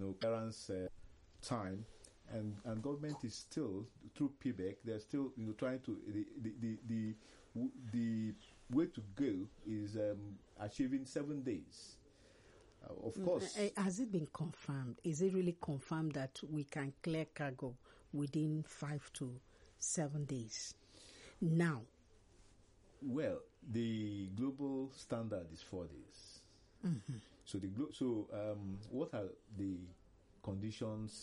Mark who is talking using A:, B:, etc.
A: clearance time, and government is still through PBEC. They're still trying to the way to go is achieving 7 days. Of course.
B: Has it been confirmed? Is it really confirmed that we can clear cargo within 5 to 7 days? Now.
A: Well, the global standard is 4 days. Mm-hmm. So what are the conditions